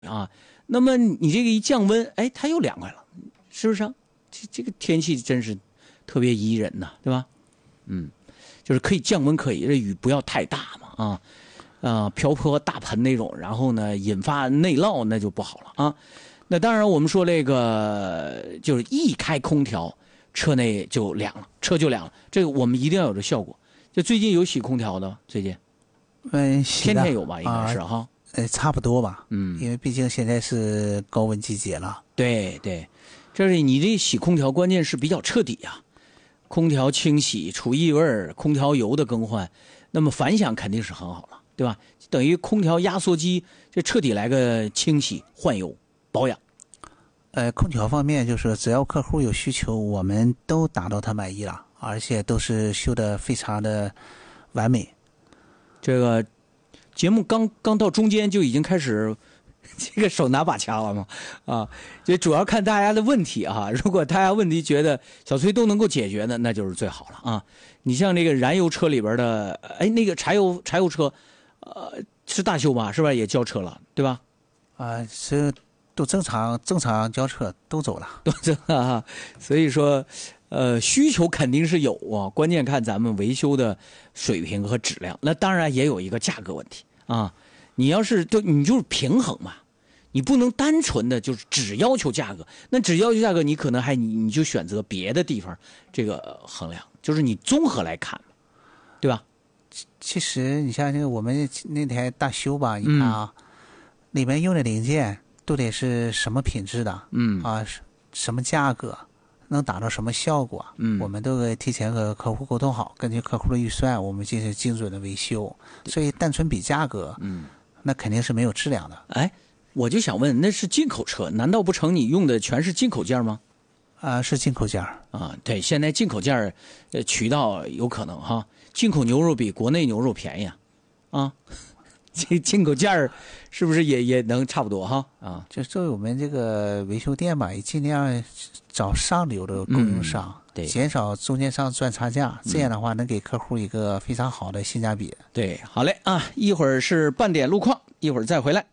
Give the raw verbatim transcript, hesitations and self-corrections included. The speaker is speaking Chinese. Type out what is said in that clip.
啊，那么你这个一降温，哎，它又凉快了，是不是啊？这这个天气真是特别宜人呐，对吧？嗯，就是可以降温，可以，这雨不要太大嘛，啊啊，瓢泼大盆那种，然后呢引发内涝，那就不好了啊。那当然，我们说这个就是一开空调，车内就凉了，车就凉了，这个我们一定要有这效果。就最近有洗空调的，最近， 嗯， 天天有吧，应该是哈。 啊呃，差不多吧， 嗯， 因为毕竟现在是高温季节了。 对对，这是你这洗空调，关键是比较彻底呀、啊。空调清洗、除异味、空调油的更换，那么反响肯定是很好了，对吧？等于空调压缩机这彻底来个清洗、换油、保养。 呃，空调方面就是只要客户有需求，我们都达到他满意了，而且都是修得非常的完美。 这个。节目刚刚到中间就已经开始，这个手拿把掐了嘛，啊，就主要看大家的问题啊。如果大家问题觉得小崔都能够解决的，那就是最好了啊。你像这个燃油车里边的，哎，那个柴油柴油车，呃，是大修吧？是吧？也交车了，对吧？ 啊，是都正常正常交车都走了， 都走了啊。所以说。呃，需求肯定是有啊，关键看咱们维修的水平和质量。那当然也有一个价格问题啊。你要是就你就是平衡嘛，你不能单纯的就是只要求价格。那只要求价格，你可能还你你就选择别的地方这个衡量，就是你综合来看，对吧？ 其实你像这个我们那台大修吧，你看啊，嗯、里面用的零件都得是什么品质的， 嗯啊，什么价格。能达到什么效果？ 嗯， 我们都会提前和客户沟通好，根据客户的预算，我们进行精准的维修。所以单纯比价格， 嗯， 那肯定是没有质量的。 哎，我就想问，那是进口车，难道不成你用的全是进口件吗？ 啊，是进口件啊。对，现在进口件呃渠道有可能哈，进口牛肉比国内牛肉便宜啊，啊。这进口件是不是也也能差不多哈？啊， 就作为我们这个维修店吧，也尽量找上游的供应商， 嗯、对， 减少中间商赚差价，这样的话能给客户一个非常好的性价比。 对，好嘞啊，一会儿是半点路况，一会儿再回来。